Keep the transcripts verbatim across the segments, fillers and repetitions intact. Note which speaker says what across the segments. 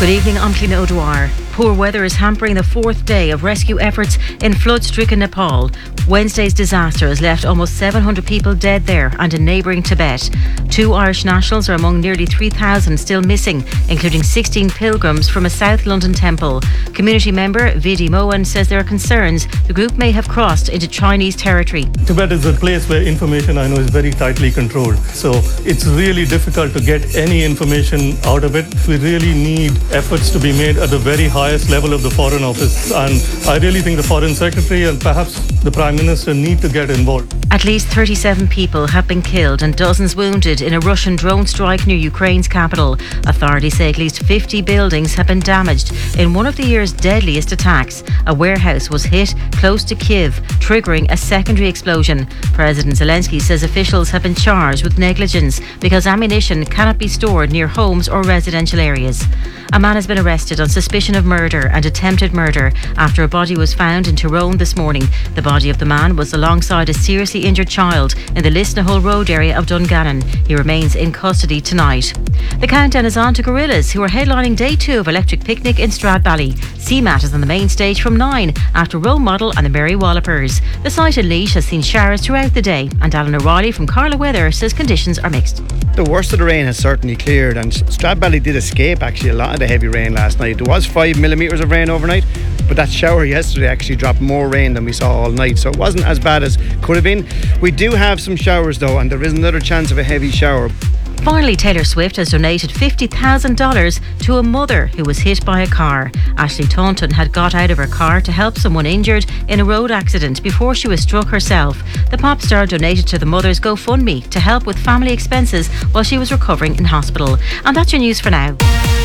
Speaker 1: Good evening, I'm Cliona O'Dwyer. Poor weather is hampering the fourth day of rescue efforts in flood-stricken Nepal. Wednesday's disaster has left almost seven hundred people dead there and in neighbouring Tibet. Two Irish nationals are among nearly three thousand still missing, including sixteen pilgrims from a South London temple. Community member Vidi Mohan says there are concerns the group may have crossed into Chinese territory.
Speaker 2: Tibet is a place where information, I know, is very tightly controlled. So it's really difficult to get any information out of it. We really need efforts to be made at the very highest level of the Foreign Office. And I really think the Foreign Secretary and perhaps the Prime Minister need to get involved.
Speaker 1: At least thirty-seven people have been killed and dozens wounded in a Russian drone strike near Ukraine's capital. Authorities say at least fifty buildings have been damaged in one of the year's deadliest attacks. A warehouse was hit close to Kyiv, triggering a secondary explosion. President Zelensky says officials have been charged with negligence because ammunition cannot be stored near homes or residential areas. A man has been arrested on suspicion of murder and attempted murder after a body was found in Tyrone this morning. The body of the man was alongside a seriously injured child in the Lisnahull Road area of Dungannon. He remains in custody tonight. The countdown is on to Gorillaz, who are headlining day two of Electric Picnic in Stradbally. C MAT is on the main stage from nine after Role Model and the Merry Wallopers. The site in Laois has seen showers throughout the day, and Alan O'Reilly from Carla Weather says conditions are mixed.
Speaker 3: The worst of the rain has certainly cleared, and Stradbally did escape actually a lot of the heavy rain last night. There was five millimetres of rain overnight, but that shower yesterday actually dropped more rain than we saw all night, so it wasn't as bad as could have been. We do have some showers though, and there is another chance of a heavy shower.
Speaker 1: Finally, Taylor Swift has donated fifty thousand dollars to a mother who was hit by a car. Ashley Taunton had got out of her car to help someone injured in a road accident before she was struck herself. The pop star donated to the mother's GoFundMe to help with family expenses while she was recovering in hospital. And that's your news for now.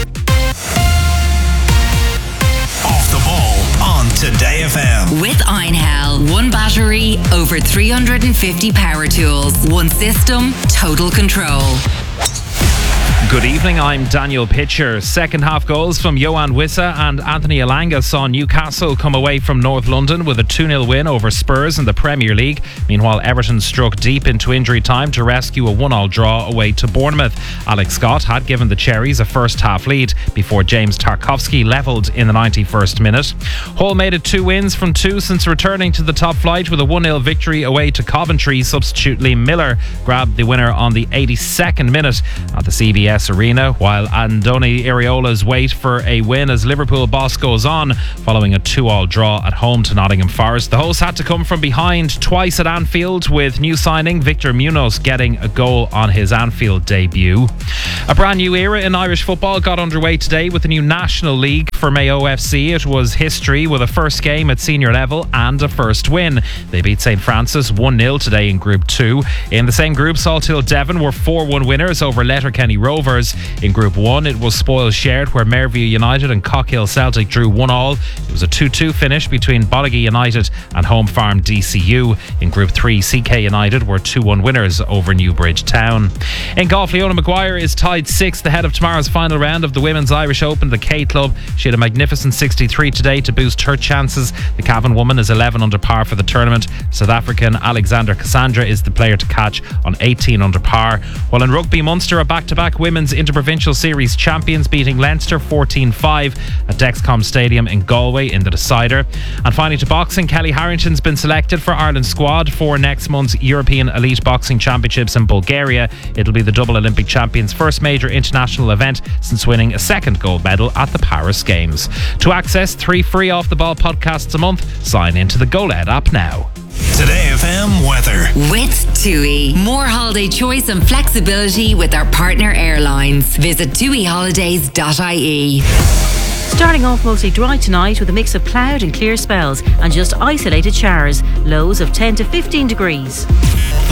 Speaker 4: Off the ball on Today F M.
Speaker 5: With Einhell, one battery, over three hundred fifty power tools, one system, total control.
Speaker 6: Good evening, I'm Daniel Pitcher. Second half goals from Yohan Wissa and Anthony Elanga saw Newcastle come away from North London with a two nil win over Spurs in the Premier League. Meanwhile, Everton struck deep into injury time to rescue a one all draw away to Bournemouth. Alex Scott had given the Cherries a first half lead before James Tarkowski levelled in the ninety-first minute. Hull made it two wins from two since returning to the top flight with a one nil victory away to Coventry. Substitute Liam Miller grabbed the winner on the eighty-second minute at the C B S Arena, while Andoni Iraola's wait for a win as Liverpool boss goes on following a two all draw at home to Nottingham Forest. The hosts had to come from behind twice at Anfield, with new signing Victor Munoz getting a goal on his Anfield debut. A brand new era in Irish football got underway today with the new National League for Mayo F C. It was history with a first game at senior level and a first win. They beat St Francis one nil today in Group two. In the same group, Salthill Devon were four one winners over Letterkenny Rovers. In Group one, it was spoils shared, where Mairview United and Cockhill Celtic drew one all. It was a two two finish between Bolligy United and Home Farm D C U. In Group three, C K United were two one winners over Newbridge Town. In golf, Leona Maguire is tied sixth ahead of tomorrow's final round of the Women's Irish Open, the K Club. She had a magnificent sixty-three today to boost her chances. The Cavan woman is eleven under par for the tournament. South African Alexander Cassandra is the player to catch on eighteen under par. While in rugby, Munster are back-to-back women's Interprovincial Series champions, beating Leinster fourteen five at Dexcom Stadium in Galway in the decider. And finally, to boxing, Kelly Harrington's been selected for Ireland's squad for next month's European Elite Boxing Championships in Bulgaria. It'll be the double Olympic champion's first major international event since winning a second gold medal at the Paris Games. To access three free Off the Ball podcasts a month, sign into the GoLed app now.
Speaker 4: Today F M weather.
Speaker 5: With TUI. More holiday choice and flexibility with our partner airlines. Visit tui holidays dot I E.
Speaker 1: Starting off mostly dry tonight with a mix of cloud and clear spells and just isolated showers. Lows of ten to fifteen degrees.